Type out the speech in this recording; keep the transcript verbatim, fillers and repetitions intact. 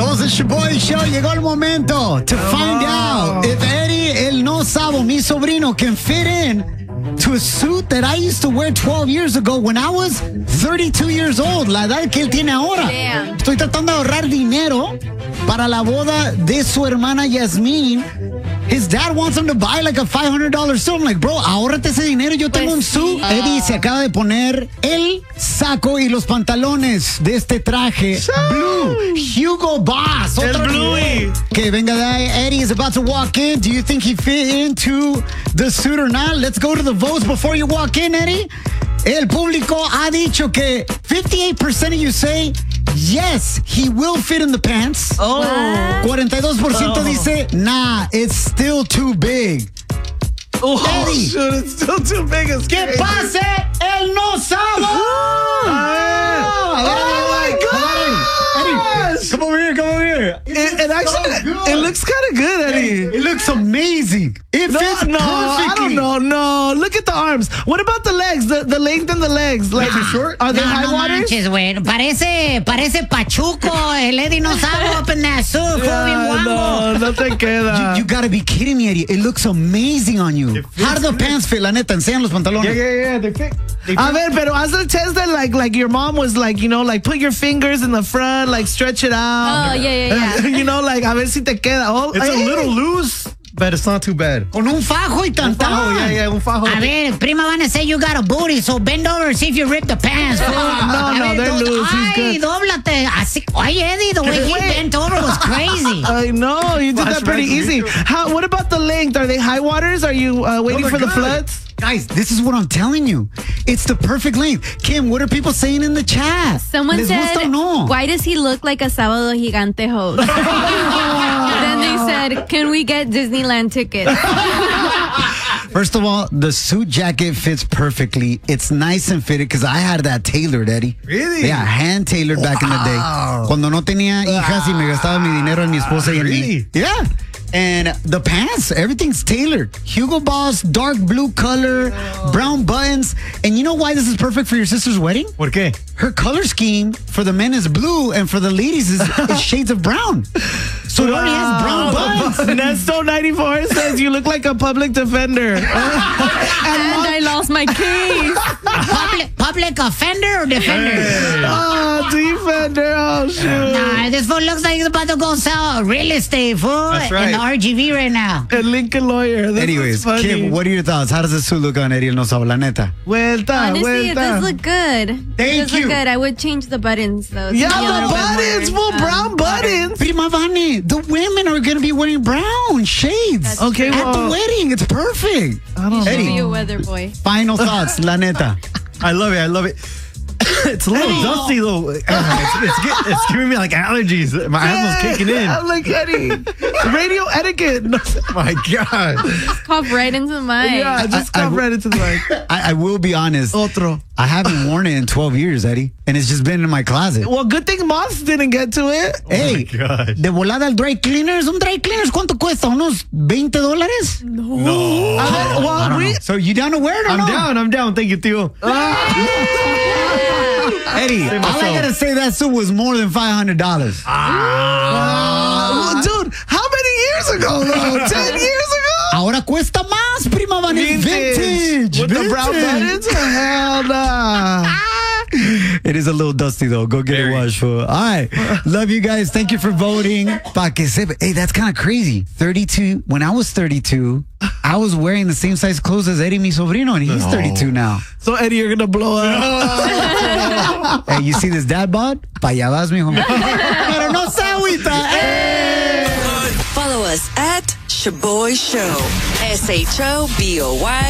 Somos el Shaboy Show. Llegó el momento to find out if Eddie, el no sabo, mi sobrino, can fit in to a suit that I used to wear twelve years ago when I was thirty-two years old. La edad que él tiene ahora. Damn. Estoy tratando de ahorrar dinero para la boda de su hermana Yasmín. His dad wants him to buy like a five hundred dollars suit. I'm like, bro, ahórrate ese dinero. Yo tengo Pues un suit. sí. Eddie se acaba de poner el saco y los pantalones de este traje blue. Hugo Boss. El Otro Bluey. que venga de ahí. Eddie is about to walk in. Do you think he fit into the suit or not? Let's go to the votes before you walk in, Eddie. El público ha dicho que fifty-eight percent of you say yes, he will fit in the pants. Oh. forty-two percent Oh. dice, nah, it's still too big. Oh, Eddie. shoot, it's still too big. It's ¡Que crazy. pase el no sabo! Oh, my Eddie, gosh. come over here, come over here. It, it actually, so good. it looks kind of good, Eddie. It looks amazing. It No, fits no, I perfectly. don't know. No, look at the arms. What about the legs? The, the length in the legs. Like, Too short? Are they No, high no waters? manches, güey. Parece, parece Pachuco. El Eddie no sabe up in that suit. Fue bien Yeah, guango. no, no te queda. You, you gotta be kidding me, Eddie. It looks amazing on you. How do the pants fit? La neta, enseñan los pantalones. Yeah, yeah, yeah. They fit. They fit. A ver, pero haz el test that like, like your mom was like, you know, like put your fingers in the front, like stretch it out. Oh, yeah, yeah, yeah. You know, like a ver si te queda. Oh, It's a hey. little loose, but it's not too bad. Con un fajo y Fajo, tantán. yeah, yeah, un fajo. A ver, prima van to say you got a booty, so bend over and see if you rip the pants. fool. no, A no, ver, they're do- loose. He's Ay, good. dóblate. Así. Oye, Eddie, the way he Wait. bent over was crazy. I know, you did that Flashback pretty to easy. YouTube. How? What about the length? Are they high waters? Are you uh, waiting they're for the good. floods? Guys, this is what I'm telling you. It's the perfect length. Kim, what are people saying in the chat? Someone ¿Les gusta said, o no? why does he look like a Sábado Gigante host? Then they said, can we get Disneyland tickets? First of all, the suit jacket fits perfectly. It's nice and fitted because I had that tailored, Eddie. Really? Yeah, hand tailored back in the day. Cuando no tenía hijas y me gastaba mi dinero en mi esposa y en mí. Really? Yeah. And the pants, everything's tailored. Hugo Boss, dark blue color, brown buttons. And you know why this is perfect for your sister's wedding? ¿Por qué? Her color scheme for the men is blue and for the ladies is, is shades of brown. So it already has brown buttons. Nesto ninety-four says you look like a public defender. And I lost my keys. Public, public offender or defender? Oh, defender. Oh, shoot. Nah, this fool looks like he's about to go sell real estate, fool. That's right. In the R G V right now. El Lincoln lawyer. This Anyways, is funny. Kim, what are your thoughts? How does this suit look on Eddie El No Sabo, la neta? Vuelta, Honestly, it vuelta. does look good. Thank it does you. look good. I would change the buttons, though. to Yeah, be a the little bit buttons, more, full um, brown buttons. Prima Vane, the women are going to be wearing brown shades. That's Okay, At well, the wedding, it's perfect. I don't Should be Eddie. a weather boy. Final thoughts, la neta. I love it. I love it. It's a little dusty though. It's, it's, get- it's giving me like allergies. My asthma's kicking in. I'm like, Eddie, radio etiquette. No, My God. Cough right into the mic. yeah, just I- I- come right into the mic. I, I will be honest. Otro. I haven't worn it in twelve years, Eddie, and it's just been in my closet. Well, good thing moths didn't get to it. Hey, gosh. de volada al dry cleaners. Un dry cleaners, ¿cuánto cuesta? ¿Unos veinte dólares? No. A ver, well, re- So you down to wear it or I'm no? down. I'm down. Thank you, Tío. Eddie, all I myself. gotta say, that suit was more than five hundred dollars. Uh, dude, how many years ago, though? Ten years ago? Ahora cuesta más, Prima Vane. It's vintage. With the brown Vintage. buttons? Hell nah. It is a little dusty though. Go get it washed. Fool. All right. Love you guys. Thank you for voting. Pa que sepa. Hey, that's kind of crazy. thirty-two. When I was thirty-two, I was wearing the same size clothes as Eddie, mi sobrino, and he's thirty-two now. So, Eddie, you're going to blow up. Hey, you see this dad bod? Pa allá vas, mijo. Pero no se agüita. Hey! Follow us at Shaboy Show. S H O B O Y